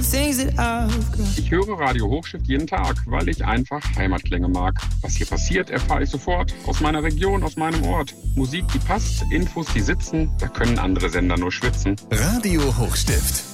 Ich höre Radio Hochstift jeden Tag, weil ich einfach Heimatklänge mag. Was hier passiert, erfahre ich sofort. Aus meiner Region, aus meinem Ort. Musik, die passt, Infos, die sitzen. Da können andere Sender nur schwitzen. Radio Hochstift.